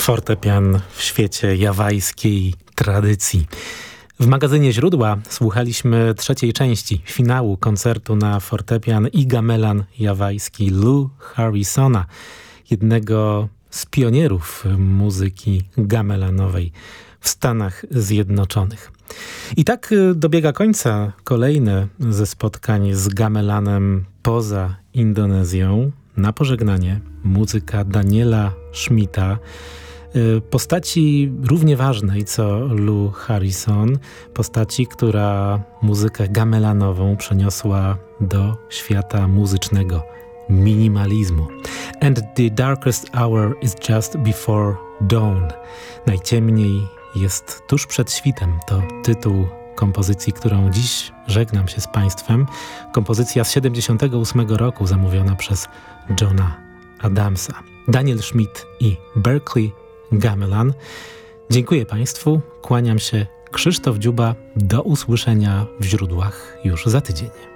Fortepian w świecie jawajskiej tradycji. W magazynie Źródła słuchaliśmy trzeciej części finału koncertu na fortepian i gamelan jawajski Lou Harrisona, jednego z pionierów muzyki gamelanowej w Stanach Zjednoczonych. I tak dobiega końca kolejne ze spotkań z gamelanem poza Indonezją. Na pożegnanie muzyka Daniela Schmidta, postaci równie ważnej co Lou Harrison, postaci, która muzykę gamelanową przeniosła do świata muzycznego minimalizmu. And the darkest hour is just before dawn. Najciemniej jest tuż przed świtem. To tytuł kompozycji, którą dziś żegnam się z Państwem. Kompozycja z 1978 roku zamówiona przez Johna Adamsa. Daniel Schmidt i Berkeley Gamelan. Dziękuję Państwu, kłaniam się, Krzysztof Dziuba, do usłyszenia w Źródłach już za tydzień.